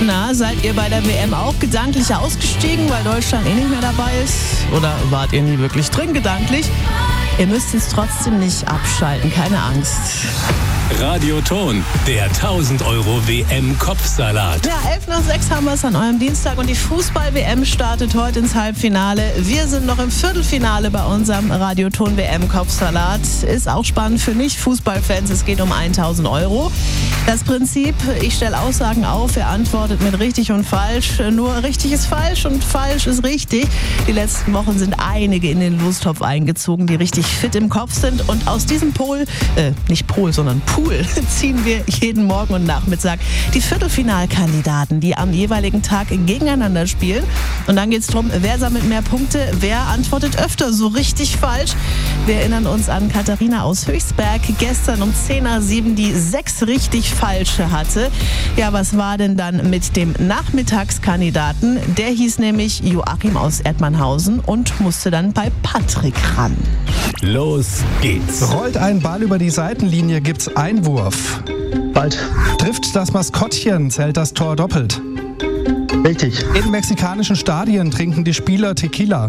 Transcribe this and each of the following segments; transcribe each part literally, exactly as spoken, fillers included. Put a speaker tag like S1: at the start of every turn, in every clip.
S1: Na, seid ihr bei der W M auch gedanklich ausgestiegen, weil Deutschland eh nicht mehr dabei ist? Oder wart ihr nie wirklich drin gedanklich? Ihr müsst es trotzdem nicht abschalten, keine Angst.
S2: Radioton, der tausend Euro W M-Kopfsalat.
S1: Ja, elf nach sechs haben wir es an eurem Dienstag und die Fußball-W M startet heute ins Halbfinale. Wir sind noch im Viertelfinale bei unserem Radioton W M-Kopfsalat. Ist auch spannend für Nicht-Fußballfans. Es geht um tausend Euro. Das Prinzip, ich stelle Aussagen auf, er antwortet mit richtig und falsch. Nur richtig ist falsch und falsch ist richtig. Die letzten Wochen sind einige in den Lostopf eingezogen, die richtig fit im Kopf sind. Und aus diesem Pol, äh, nicht Pol, sondern Pool, ziehen wir jeden Morgen und Nachmittag die Viertelfinalkandidaten, die am jeweiligen Tag gegeneinander spielen. Und dann geht es darum, wer sammelt mehr Punkte, wer antwortet öfter so richtig falsch. Wir erinnern uns an Katharina aus Höchstberg, gestern um zehn nach sieben, die sechs richtig falsche hatte. Ja, was war denn dann mit dem Nachmittagskandidaten? Der hieß nämlich Joachim aus Erdmannhausen und musste dann bei Patrick ran.
S2: Los geht's.
S3: Rollt ein Ball über die Seitenlinie, gibt's Einwurf.
S4: Bald.
S3: Trifft das Maskottchen, zählt das Tor doppelt.
S4: Richtig.
S3: In mexikanischen Stadien trinken die Spieler Tequila.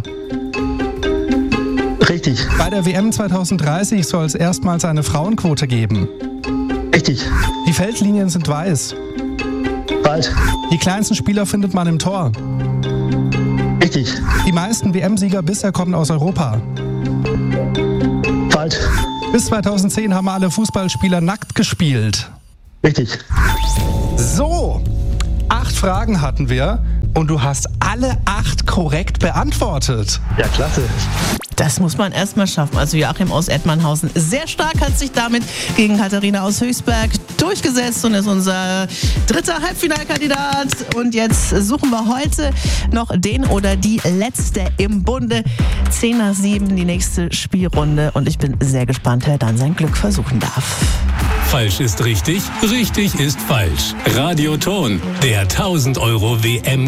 S4: Richtig.
S3: Bei der W M zwanzig dreißig soll es erstmals eine Frauenquote geben.
S4: Richtig.
S3: Die Feldlinien sind weiß.
S4: Bald.
S3: Die kleinsten Spieler findet man im Tor.
S4: Richtig.
S3: Die meisten W M-Sieger bisher kommen aus Europa.
S4: Bald.
S3: Bis zweitausendzehn haben alle Fußballspieler nackt gespielt.
S4: Richtig.
S3: So, acht Fragen hatten wir und du hast alle acht korrekt beantwortet.
S4: Ja, klasse.
S1: Das muss man erstmal schaffen. Also Joachim aus Erdmannhausen sehr stark, hat sich damit gegen Katharina aus Höchstberg durchgesetzt und ist unser dritter Halbfinalkandidat. Und jetzt suchen wir heute noch den oder die Letzte im Bunde. zehn nach sieben, die nächste Spielrunde. Und ich bin sehr gespannt, wer dann sein Glück versuchen darf.
S2: Falsch ist richtig, richtig ist falsch. Radioton, der tausend Euro W M